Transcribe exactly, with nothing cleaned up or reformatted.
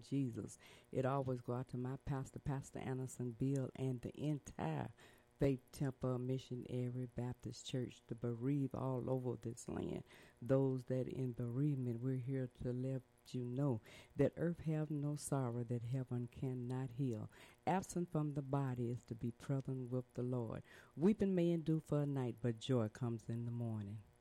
Jesus. It always go out to my pastor, Pastor Anderson Bill, and the entire Faith Temple Missionary Baptist Church, the bereaved all over this land. Those that in bereavement, we're here to let you know that earth have no sorrow that heaven cannot heal. Absent from the body is to be present with the Lord. Weeping may endure for a night, but joy comes in the morning.